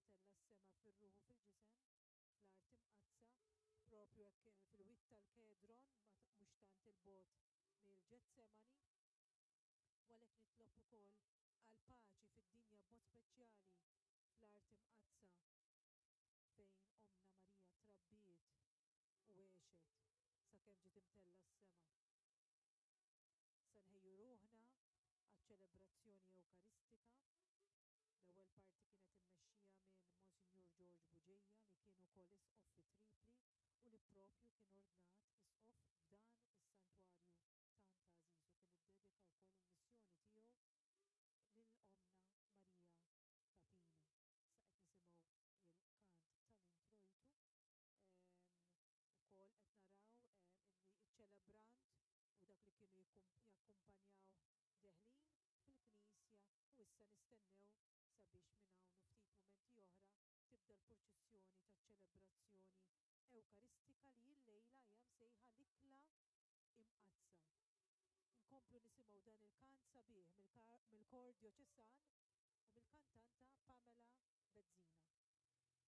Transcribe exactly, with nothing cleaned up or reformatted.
imtella s-sema fir-ruħu fil-ġisem, fl-art imqazza, propju hekk fil-witt tal-Kedron, mhux tant il-bot mill-Ġetsemani. U għalhekk nitlob ukoll għal paċi fid-dinja b'mod speċjali fl-art imqazza fejn Omna Marija trabbiet u għexet sakemm ġiet imtella s-sema. Se nħejju ruħna għaċ-ċelebrazzjoni Ewkaristika. L-ewwel parti kienet immexxija minn Monsignor George Buġejja li kien ukoll isqoff fi Tripli u li proprju kien ordnat isqoff f'dan is-santwarju tant ta' għażiż u kien iddedika wkoll il-missjoni tiegħu lil Omna Marija ta' Pini. Sa qed nisimgħu il-kant tal-introjtu ukoll qed naraw li ċ-ċelebrant u dak li kienu jakkumpanjaw deħlin fil-Knisja u issa nistennew sabiex minn hawn u ftit mumenti oħra tibda l-proċessjoni taċ-ċelebrazzjoni Ewkaristika li l-lejla hija msejħa l-ikla imqazza. Nkomplu nisimgħu dan il-kant sabiħ mill-kor Djoċesan u mill-kantanta Pamela Bezzina.